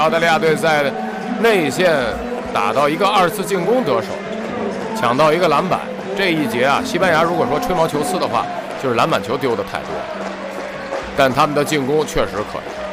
澳大利亚队在内线打到一个2次进攻得手，抢到一个篮板。这一节啊，西班牙如果说吹毛求疵的话，就是篮板球丢的太多，但他们的进攻确实可以。